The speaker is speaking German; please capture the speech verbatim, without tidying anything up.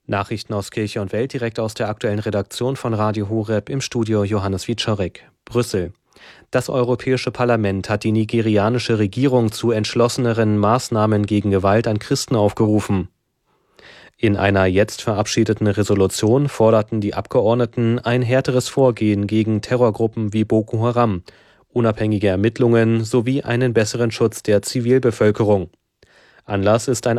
Nachrichten aus Kirche und Welt direkt aus der aktuellen Redaktion von Radio Horeb, im Studio Johannes Wieczorek. Brüssel. Das Europäische Parlament hat die nigerianische Regierung zu entschlosseneren Maßnahmen gegen Gewalt an Christen aufgerufen. In einer jetzt verabschiedeten Resolution forderten die Abgeordneten ein härteres Vorgehen gegen Terrorgruppen wie Boko Haram, unabhängige Ermittlungen sowie einen besseren Schutz der Zivilbevölkerung. Anlass ist ein